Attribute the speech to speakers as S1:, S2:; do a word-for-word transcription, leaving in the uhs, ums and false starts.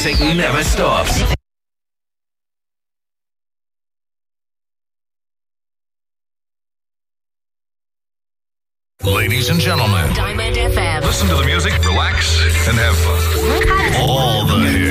S1: music never stops.
S2: Ladies and gentlemen,
S3: Diamond F M.
S2: Listen to the music, relax, and have fun. All the hits.